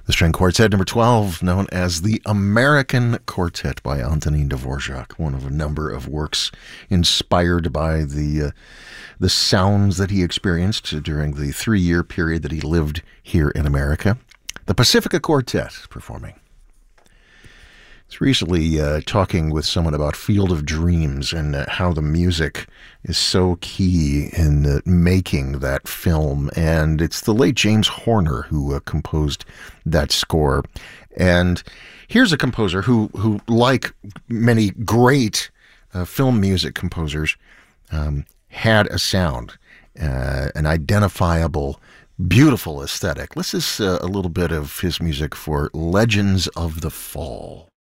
The string quartet number 12, known as the American Quartet by Antonin Dvorak, one of a number of works inspired by the sounds that he experienced during the 3-year period that he lived here in America. The Pacifica Quartet performing. I was recently talking with someone about Field of Dreams and how the music is so key in making that film. And it's the late James Horner who composed that score. And here's a composer who like many great film music composers, had a sound, an identifiable, beautiful aesthetic. This is a little bit of his music for Legends of the Fall.